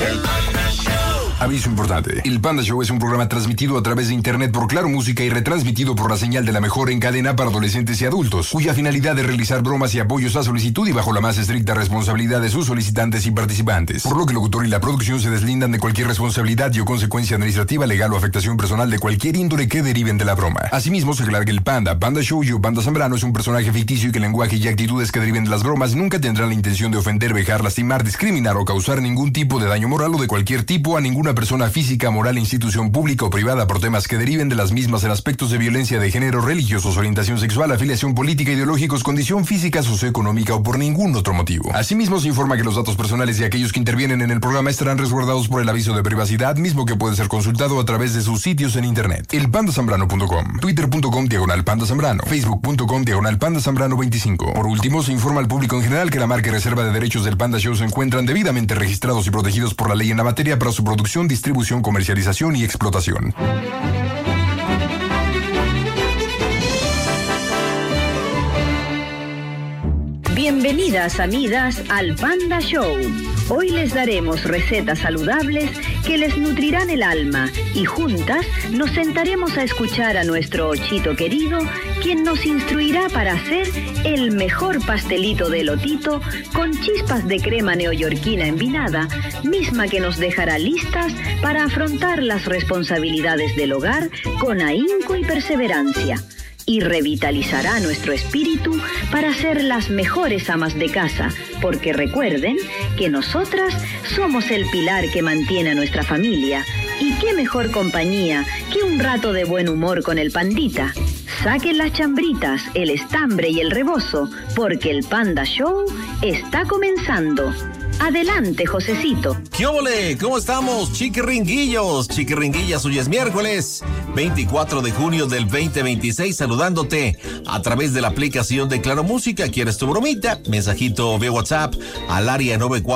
El Panda Show. Aviso importante. El Panda Show es un programa transmitido a través de internet por Claro Música y retransmitido por la señal de la mejor en cadena para adolescentes y adultos, cuya finalidad es realizar bromas y apoyos a solicitud y bajo la más estricta responsabilidad de sus solicitantes y participantes. Por lo que el locutor y la producción se deslindan de cualquier responsabilidad y o consecuencia administrativa, legal o afectación personal de cualquier índole que deriven de la broma. Asimismo, se aclara que el Panda Show y Panda Zambrano es un personaje ficticio y que el lenguaje y actitudes que deriven de las bromas nunca tendrán la intención de ofender, vejar, lastimar, discriminar o causar ningún tipo de daño moral o de cualquier tipo a ninguna persona física, moral, institución pública o privada por temas que deriven de las mismas en aspectos de violencia de género, religiosos, orientación sexual, afiliación política, ideológicos, condición física, socioeconómica o por ningún otro motivo. Asimismo, se informa que los datos personales de aquellos que intervienen en el programa estarán resguardados por el aviso de privacidad, mismo que puede ser consultado a través de sus sitios en internet. elpandasambrano.com, twitter.com/pandazambrano, facebook.com/pandazambrano25. Por último, se informa al público en general que la marca y reserva de derechos del Panda Show se encuentran debidamente registrados y protegidos por la ley en la materia para su producción, distribución, comercialización y explotación. Bienvenidas amigas al Panda Show. Hoy les daremos recetas saludables que les nutrirán el alma y juntas nos sentaremos a escuchar a nuestro Ochito querido, quien nos instruirá para hacer el mejor pastelito de elotito con chispas de crema neoyorquina envinada, misma que nos dejará listas para afrontar las responsabilidades del hogar con ahínco y perseverancia. Y revitalizará nuestro espíritu para ser las mejores amas de casa, porque recuerden que nosotras somos el pilar que mantiene a nuestra familia. Y qué mejor compañía que un rato de buen humor con el pandita. Saquen las chambritas, el estambre y el rebozo, porque el Panda Show está comenzando. Adelante, Josecito. ¿Qué óvole? ¿Cómo estamos, chiquiringuillos? Chiquiringuillas, hoy es miércoles 24 de junio del 2026, saludándote a través de la aplicación de Claro Música. ¿Quieres tu bromita? Mensajito vía WhatsApp al área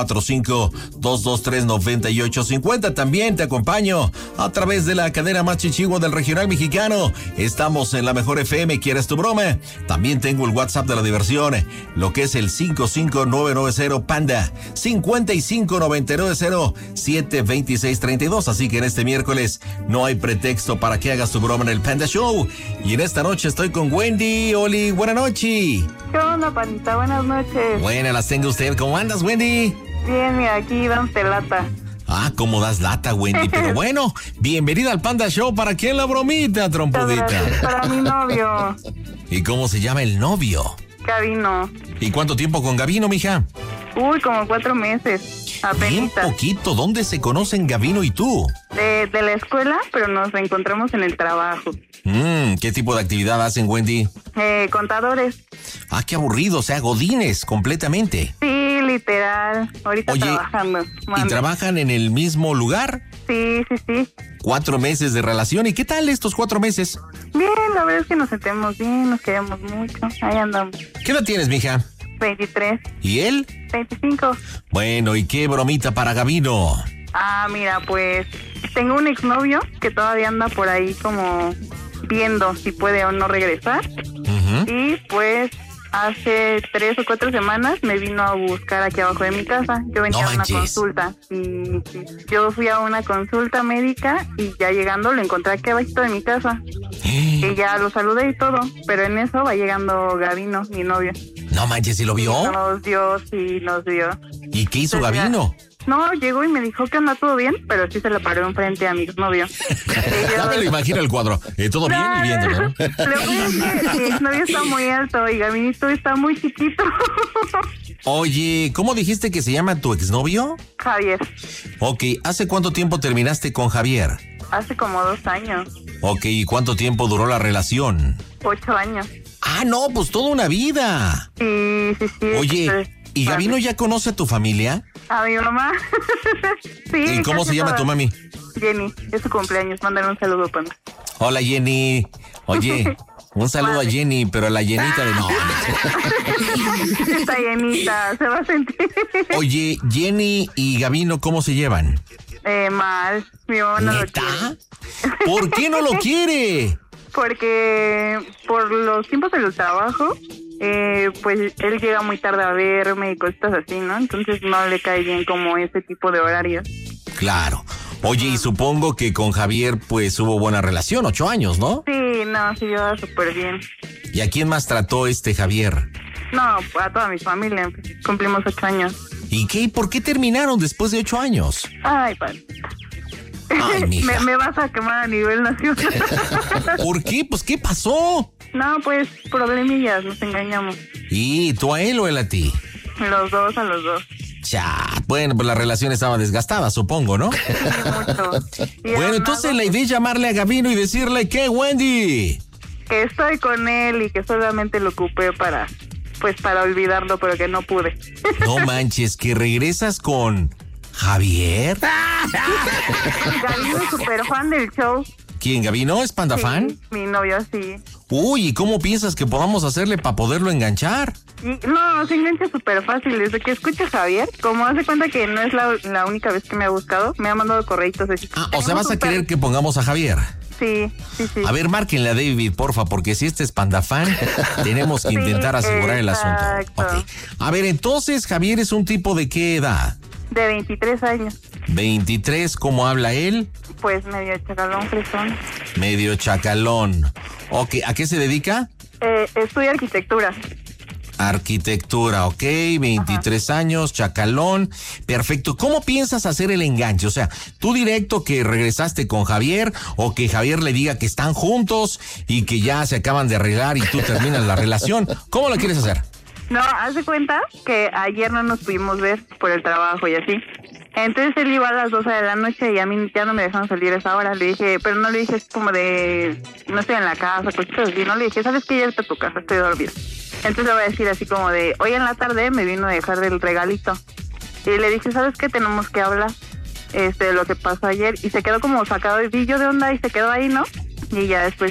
945-223-9850. También te acompaño a través de la cadena más chichigua del regional mexicano. Estamos en la mejor FM. ¿Quieres tu broma? También tengo el WhatsApp de la diversión, lo que es el 55990 Panda 5599072632. Así que en este miércoles no hay pretexto para que hagas tu broma en el Panda Show. Y en esta noche estoy con Wendy. Oli, buenas noches. ¿Qué onda, Pandita? Buenas noches. Buenas las tenga usted. ¿Cómo andas, Wendy? Bien, mira, aquí dándote lata. Ah, cómo das lata, Wendy. Pero bueno, bienvenida al Panda Show. ¿Para quién la bromita, trompudita? Para mi novio. ¿Y cómo se llama el novio? Gabino. ¿Y cuánto tiempo con Gabino, mija? Uy, como 4 meses. Bien poquito. ¿Dónde se conocen Gabino y tú? De la escuela, pero nos encontramos en el trabajo. ¿Qué tipo de actividad hacen, Wendy? Contadores. Ah, qué aburrido, o sea, godines, completamente. Sí, literal. Ahorita trabajando. ¿Y trabajan en el mismo lugar? Sí. 4 meses de relación. ¿Y qué tal estos 4 meses? Bien, la verdad es que nos sentimos bien, nos queremos mucho. Ahí andamos. ¿Qué edad tienes, mija? 23. ¿Y él? 25. Bueno, ¿y qué bromita para Gabino? Ah, mira, pues tengo un exnovio que todavía anda por ahí como viendo si puede o no regresar. Y pues hace 3 o 4 semanas me vino a buscar aquí abajo de mi casa. Yo venía a una consulta y yo fui a una consulta médica y ya llegando lo encontré aquí abajito de mi casa. Y ya lo saludé y todo, pero en eso va llegando Gabino, mi novio. No manches, ¿y lo vio? Nos vio. ¿Y qué hizo Gabino? No, llegó y me dijo que anda todo bien, pero sí se le paró enfrente a mi exnovio. Ya me lo imagino el cuadro. Todo bien y viéndolo, ¿no? Lo que es que mi exnovio está muy alto y Gabinito está muy chiquito. Oye, ¿cómo dijiste que se llama tu exnovio? Javier. Ok, ¿hace cuánto tiempo terminaste con Javier? Hace como 2 años. Ok, ¿y cuánto tiempo duró la relación? 8 años. Ah, no, pues toda una vida. Sí. Oye, ¿y Gabino ya conoce a tu familia? A mi mamá. Sí. ¿Y cómo se llama tu mami? Jenny, es su cumpleaños, mándale un saludo para mí. Hola, Jenny. Oye, un saludo a Jenny, pero a la llenita de no. Está llenita, se va a sentir. Oye, Jenny y Gabino, ¿cómo se llevan? Mal, mi mamá no lo quiere. ¿Por qué no lo quiere? Porque por los tiempos del trabajo, pues él llega muy tarde a verme y cosas así, ¿no? Entonces no le cae bien como ese tipo de horarios. Claro. Oye, y supongo que con Javier pues hubo buena relación, 8 años, ¿no? Sí, no, sí, llevaba súper bien. ¿Y a quién más trató Javier? No, a toda mi familia, cumplimos 8 años. ¿Y qué? ¿Por qué terminaron después de 8 años? Ay, padre. Ay, mija. me vas a quemar a nivel nacional. ¿Por qué? Pues, ¿qué pasó? No, pues, problemillas, nos engañamos. ¿Y tú a él o él a ti? Los dos, a los dos. Bueno, pues la relación estaba desgastada, supongo, ¿no? Sí, mucho. Bueno, entonces la idea es llamarle a Gavino y decirle, ¿qué, Wendy? Que estoy con él y que solamente lo ocupé para olvidarlo, pero que no pude. No manches, que regresas con Javier. Gavino es súper fan del show. ¿Quién, Gavino? ¿Es Panda fan? Sí, mi novio, sí. Uy, ¿y cómo piensas que podamos hacerle para poderlo enganchar? No, se engancha súper fácil. Desde que escucha a Javier, como hace cuenta que no es la única vez que me ha buscado, me ha mandado correitos. O sea, ¿vas a querer que pongamos a Javier? Sí. A ver, márquenle a David, porfa, porque si este es Panda fan, tenemos que intentar asegurar el asunto. Okay. A ver, entonces, Javier es un tipo de ¿qué edad? De 23 años. 23, ¿cómo habla él? Pues medio chacalón, fresón. Medio chacalón. Ok, ¿a qué se dedica? Estudia arquitectura. Arquitectura, ok, 23 años, chacalón, perfecto. ¿Cómo piensas hacer el enganche? O sea, ¿tú directo que regresaste con Javier o que Javier le diga que están juntos y que ya se acaban de arreglar y tú terminas la relación? ¿Cómo lo quieres hacer? No, haz de cuenta que ayer no nos pudimos ver por el trabajo y así. Entonces él iba a las 12 de la noche y a mí ya no me dejaron salir a esa hora. Le dije, pero no le dije como de, no estoy en la casa, cositas así. No le dije, ¿sabes qué? Ya está a tu casa, estoy dormida. Entonces le voy a decir así como de, hoy en la tarde me vino a dejar el regalito. Y le dije, ¿sabes qué? Tenemos que hablar de lo que pasó ayer. Y se quedó como sacado de pillo de onda y se quedó ahí, ¿no? Y ya después,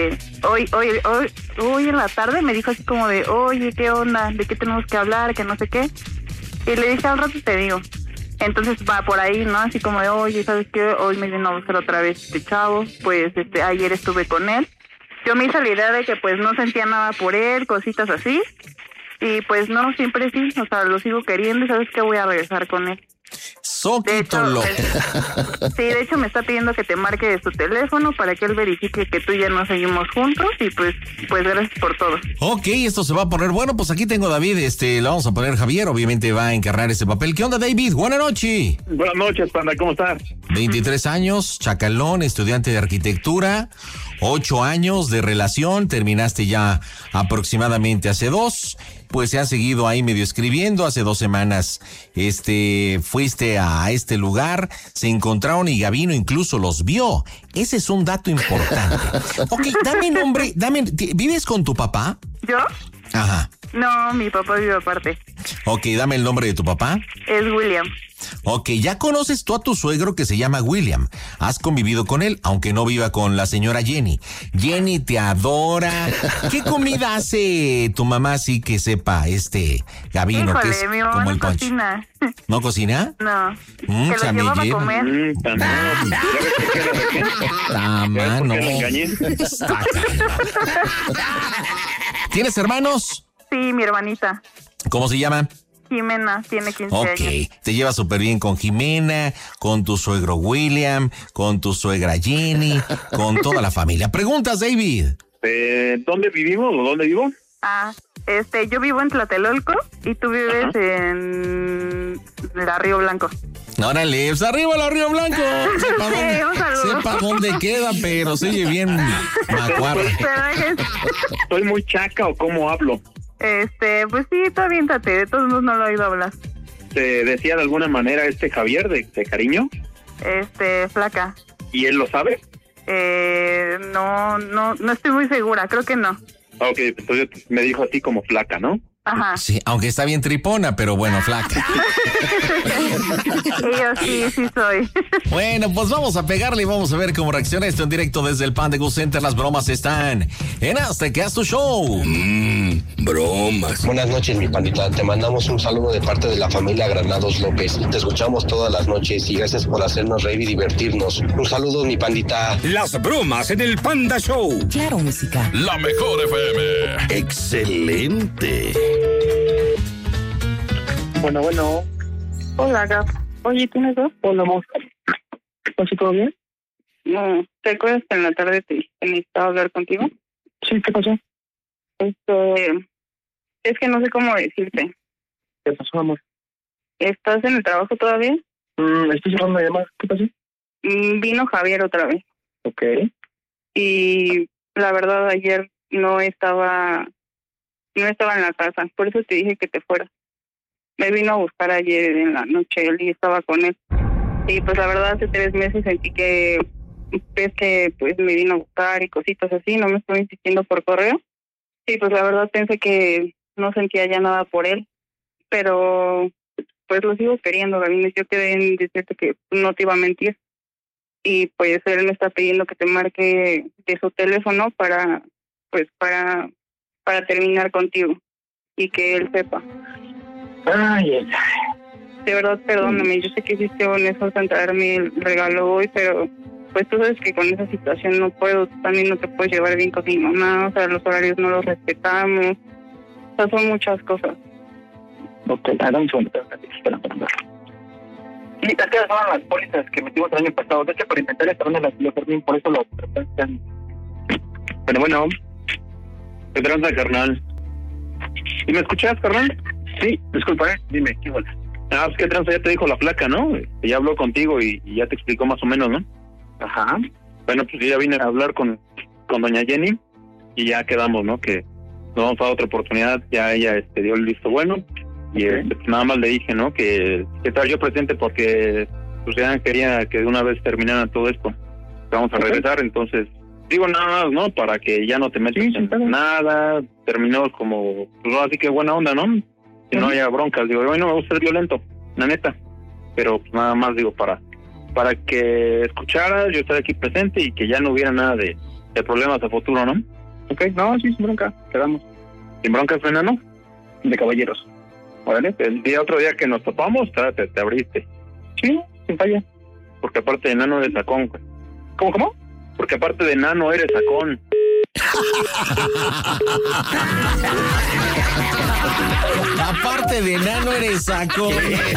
hoy en la tarde me dijo así como de, oye, ¿qué onda? ¿De qué tenemos que hablar? Que no sé qué. Y le dije, al rato te digo. Entonces va por ahí, ¿no? Así como de, oye, ¿sabes qué? Hoy me vino a buscar otra vez este chavo. Pues ayer estuve con él. Yo me hice la idea de que pues no sentía nada por él, cositas así. Y pues no, siempre sí. O sea, lo sigo queriendo y ¿sabes qué? Voy a regresar con él. Soquitolo. Sí, de hecho me está pidiendo que te marque de su teléfono para que él verifique que tú y ya no seguimos juntos y pues gracias por todo. Ok, esto se va a poner bueno, pues aquí tengo a David, le vamos a poner Javier, obviamente va a encarnar ese papel. ¿Qué onda, David? Buenas noches. Buenas noches, Panda, ¿cómo estás? 23 años, chacalón, estudiante de arquitectura, 8 años de relación, terminaste ya aproximadamente hace 2. Pues se han seguido ahí medio escribiendo. Hace 2 semanas fuiste a este lugar, se encontraron y Gavino incluso los vio. Ese es un dato importante. Ok, dame nombre, ¿vives con tu papá? ¿Yo? Ajá. No, mi papá vive aparte. Ok, dame el nombre de tu papá. Es William. Ok, ya conoces tú a tu suegro que se llama William. Has convivido con él, aunque no viva con la señora Jenny. Jenny te adora. ¿Qué comida hace tu mamá así que sepa Gavino? Híjole, que es mi mamá como no el punch? cocina. ¿No cocina? No. Que lo llevaba a comer. No. ¿Tienes hermanos? Sí, mi hermanita. ¿Cómo se llama? Jimena, tiene 15 años. Ok, te llevas súper bien con Jimena, con tu suegro William, con tu suegra Jenny, con toda la familia. ¿Preguntas, David? ¿Dónde vivimos o dónde vivo? Yo vivo en Tlatelolco y tú vives en la Río Blanco. Órale, pues arriba la Río Blanco. Sepa dónde queda, pero se oye bien macuarra. ¿Soy muy chaca o cómo hablo? Pues sí, tú aviéntate, de todos modos no lo he oído hablar. ¿Te decía de alguna manera Javier de cariño? Flaca. ¿Y él lo sabe? No estoy muy segura, creo que no. Ok, entonces me dijo así como flaca, ¿no? Ajá. Sí, aunque está bien tripona, pero bueno, flaca. Yo sí soy. Bueno, pues vamos a pegarle y vamos a ver cómo reacciona esto en directo desde el Panda Go Center. Las bromas están en Azteca Tu Show. Bromas. Buenas noches, mi pandita. Te mandamos un saludo de parte de la familia Granados López. Te escuchamos todas las noches y gracias por hacernos reír y divertirnos. Un saludo, mi pandita. Las bromas en el Panda Show. Claro, música. La mejor FM. Excelente. Bueno. Hola, Gab. Oye, ¿tienes dos? Hola, amor. ¿Qué pasó? ¿Todo bien? No, ¿te acuerdas que en la tarde te necesitaba hablar contigo? Sí, ¿qué pasó? Es que no sé cómo decirte. ¿Qué pasó, amor? ¿Estás en el trabajo todavía? Estoy cerrando la llamada. ¿Qué pasó? Vino Javier otra vez. Ok. Y la verdad ayer no estaba en la casa, por eso te dije que te fueras. Me vino a buscar ayer en la noche, él y estaba con él. Y pues la verdad hace 3 meses sentí que ves que pues me vino a buscar y cositas así, no me estoy insistiendo por correo. Sí, pues la verdad pensé que no sentía ya nada por él, pero pues lo sigo queriendo, Gavino. Yo quedé en decirte que no te iba a mentir. Y pues él me está pidiendo que te marque de su teléfono para terminar contigo y que él sepa. Ay. De verdad, perdóname, yo sé que hiciste un esfuerzo en traerme el regalo hoy, pero pues tú sabes que con esa situación no puedo, tú también no te puedes llevar bien con mi mamá, o sea, los horarios no los respetamos, o sea, son muchas cosas. Ok, dame un segundo, espera. Sí, estas son las pólizas que metimos el año pasado. De hecho, para inventar esta ronda las Fermín, por eso lo presentan. Pero bueno, ¿qué tranza, carnal? ¿Y me escuchas, carnal? Sí, disculpa, dime, ¿qué vuelta? Pues qué tranza, ya te dijo la flaca, ¿no? Ya habló contigo y ya te explicó más o menos, ¿no? Ajá. Bueno, pues yo ya vine a hablar con doña Jenny y ya quedamos, ¿no? Que nos vamos a dar otra oportunidad. Ya ella dio el visto bueno y pues nada más le dije, ¿no? Que estaba yo presente porque pues ya quería que de una vez terminara todo esto. Vamos a regresar, entonces digo nada más, ¿no? Para que ya no te metas en nada. Terminó como, pues así que buena onda, ¿no? Que no haya broncas. Digo, hoy no me gusta ser violento, la neta. Pero pues nada más digo para que escuchara, yo estar aquí presente y que ya no hubiera nada de problemas a futuro, ¿no? Ok, no, sí, sin bronca, quedamos. ¿Sin broncas, enano? De caballeros. Órale, otro día que nos topamos, te abriste. Sí, sin falla. Porque aparte de enano eres sacón. ¿Cómo? Porque aparte de enano eres sacón. Aparte de enano eres saco.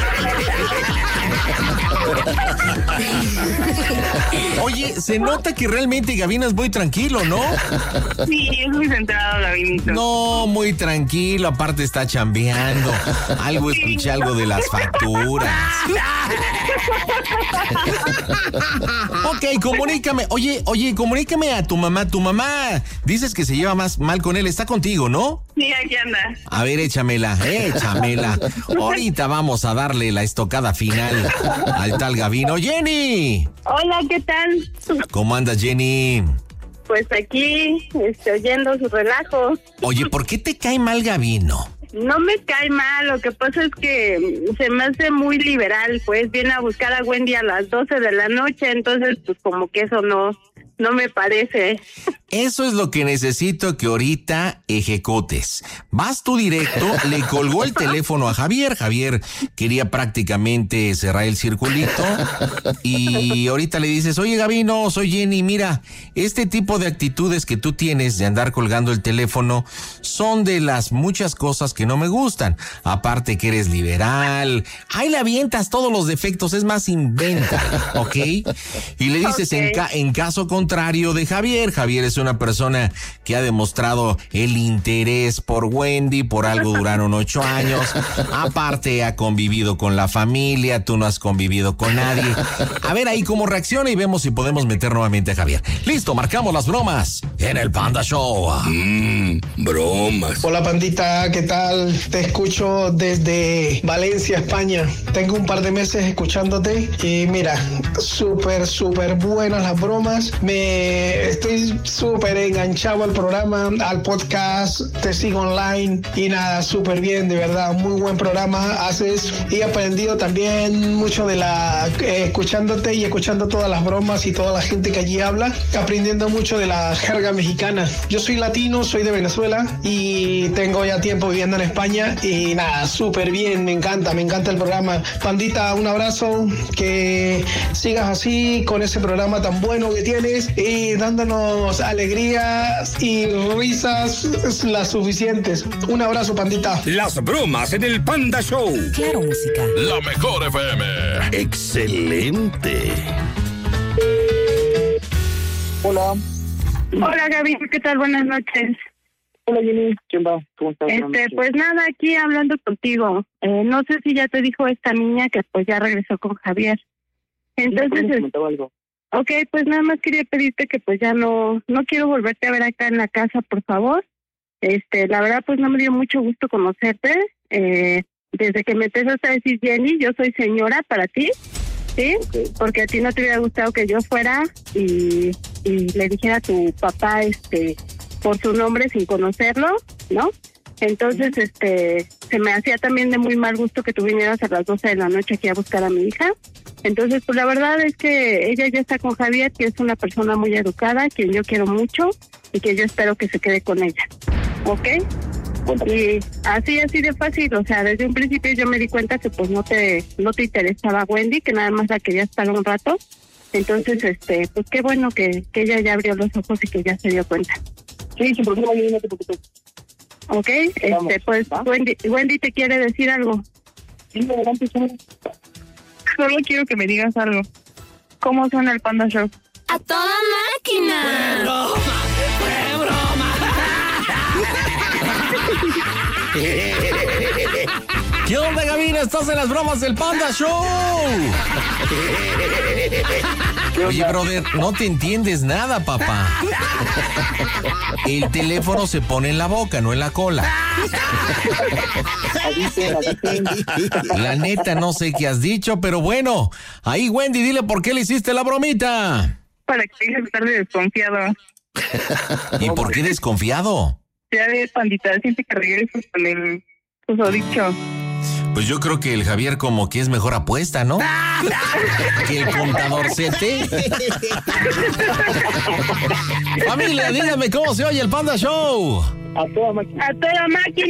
Oye, se nota que realmente Gavino es muy tranquilo, ¿no? Sí, es muy centrado, Gavinito. No, muy tranquilo, aparte está chambeando. Escuché algo de las facturas. Ok, comunícame. Oye, comunícame a tu mamá. Tu mamá, dices que se lleva más mal con él. Está contigo, ¿no? Sí, aquí anda. A ver, échamela. Ahorita vamos a darle la estocada final al tal Gavino. ¡Jenny! Hola, ¿qué tal? ¿Cómo andas, Jenny? Pues aquí, oyendo su relajo. Oye, ¿por qué te cae mal Gavino? No me cae mal, lo que pasa es que se me hace muy liberal, pues viene a buscar a Wendy a las 12 de la noche, entonces pues como que eso no me parece. Eso es lo que necesito que ahorita ejecutes. Vas tú directo, le colgó el teléfono a Javier. Javier quería prácticamente cerrar el circulito. Y ahorita le dices, oye Gavino, soy Jenny, mira, este tipo de actitudes que tú tienes de andar colgando el teléfono son de las muchas cosas que no me gustan. Aparte que eres liberal, ahí le avientas todos los defectos, es más, inventa, ¿ok? Y le dices, en caso contrario de Javier es una persona que ha demostrado el interés por Wendy, por algo duraron 8 años, aparte ha convivido con la familia, tú no has convivido con nadie. A ver ahí cómo reacciona y vemos si podemos meter nuevamente a Javier. Listo, marcamos las bromas en el Panda Show. Bromas. Hola pandita, ¿qué tal? Te escucho desde Valencia, España. Tengo un par de meses escuchándote y mira, súper buenas las bromas. Estoy súper enganchado al programa, al podcast, te sigo online y nada, súper bien, de verdad, muy buen programa haces y he aprendido también mucho de escuchándote y escuchando todas las bromas y toda la gente que allí habla, aprendiendo mucho de la jerga mexicana. Yo soy latino, soy de Venezuela y tengo ya tiempo viviendo en España y nada, súper bien, me encanta el programa. Pandita, un abrazo, que sigas así con ese programa tan bueno que tienes y dándonos alegrías y risas las suficientes. Un abrazo, pandita. Las bromas en el Panda Show. Claro, música. La mejor FM. Excelente. Hola. Hola, Gaby, ¿qué tal? Buenas noches. Hola, Jenny. ¿Qué onda? ¿Cómo estás? Pues nada, aquí hablando contigo. No sé si ya te dijo esta niña que pues ya regresó con Javier. Entonces, algo. Ok, pues nada más quería pedirte que pues ya no quiero volverte a ver acá en la casa, por favor. La verdad pues no me dio mucho gusto conocerte. Desde que me empezaste a decir Jenny, yo soy señora para ti, ¿sí? Okay. Porque a ti no te hubiera gustado que yo fuera y le dijera a tu papá por su nombre sin conocerlo, ¿no? Entonces, se me hacía también de muy mal gusto que tú vinieras a las 12 de la noche aquí a buscar a mi hija. Entonces, pues la verdad es que ella ya está con Javier, que es una persona muy educada, quien yo quiero mucho y que yo espero que se quede con ella. ¿Ok? Y así de fácil, o sea, desde un principio yo me di cuenta que pues no te interesaba Wendy, que nada más la querías para un rato. Entonces, pues qué bueno que ella ya abrió los ojos y que ya se dio cuenta. Sí, sin problema, no te preocupes. Ok, pues Wendy te quiere decir algo. Sí, adelante, Solo quiero que me digas algo. ¿Cómo suena el Panda Show? ¡A toda máquina! ¡Fue broma! ¿Qué onda, Gavina? ¿Estás en las bromas del Panda Show? Oye, brother, no te entiendes nada, papá. El teléfono se pone en la boca, no en la cola. La neta, no sé qué has dicho, pero bueno. Ahí, Wendy, dile por qué le hiciste la bromita. Para que dejes de estar desconfiado. ¿Y por qué desconfiado? Ya ves, pandita, siempre que regreses con el susodicho. Pues yo creo que el Javier como que es mejor apuesta, ¿no? Que el contadorcete. Familia, díganme cómo se oye el Panda Show. A toda máquina. A toda máquina.